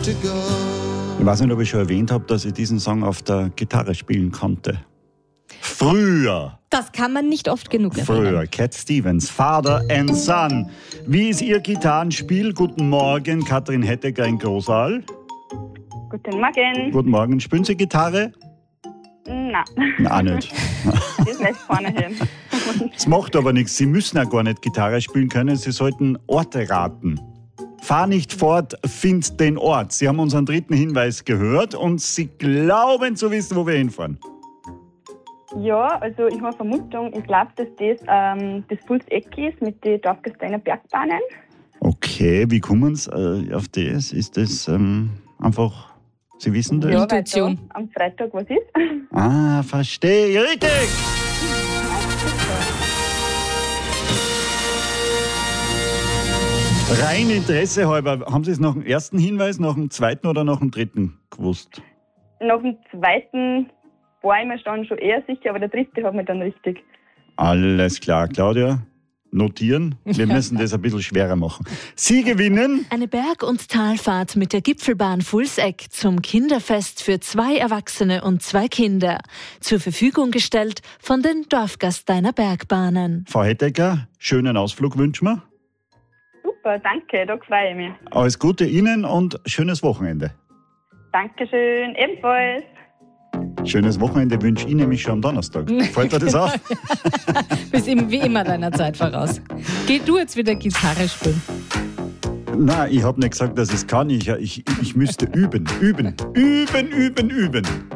to go. Ich weiß nicht, ob ich schon erwähnt habe, dass ich diesen Song auf der Gitarre spielen konnte. Früher. Das kann man nicht oft genug erwähnen. Früher. Cat Stevens, Father and Son. Wie ist Ihr Gitarrenspiel? Guten Morgen, Kathrin Hettecker in Großaal. Guten Morgen. Guten Morgen. Spielen Sie Gitarre? Nein, Nein, nicht. das lässt vorne hin. Das macht aber nichts. Sie müssen ja gar nicht Gitarre spielen können. Sie sollten Orte raten. Fahr nicht fort, find den Ort. Sie haben unseren dritten Hinweis gehört und Sie glauben zu wissen, wo wir hinfahren. Ja, also ich habe eine Vermutung, ich glaube, dass das Pulseck ist mit den Dorfgasteiner Bergbahnen. Okay, wie kommen Sie auf das? Ist das einfach, Sie wissen das? Ja, Intuition. weil da am Freitag was ist. Ah, verstehe. Richtig! Rein Interesse halber, haben Sie es nach dem ersten Hinweis, nach dem zweiten oder nach dem dritten gewusst? Nach dem zweiten war ich mir schon eher sicher, aber der dritte hat mir dann richtig. Alles klar, Claudia. Notieren. Wir müssen das ein bisschen schwerer machen. Sie gewinnen Eine Berg- und Talfahrt mit der Gipfelbahn Fulseck zum Kinderfest für 2 Erwachsene und 2 Kinder. Zur Verfügung gestellt von den Dorfgasteiner Bergbahnen. Frau Hettecker, schönen Ausflug wünschen wir. Super, danke, da freue ich mich. Alles Gute Ihnen und schönes Wochenende. Dankeschön, ebenfalls. Schönes Wochenende wünsche ich nämlich schon am Donnerstag. Fällt dir das auf? Bist wie immer deiner Zeit voraus. Geh du jetzt wieder Gitarre spielen. Nein, ich habe nicht gesagt, dass ich es kann. Ich müsste üben.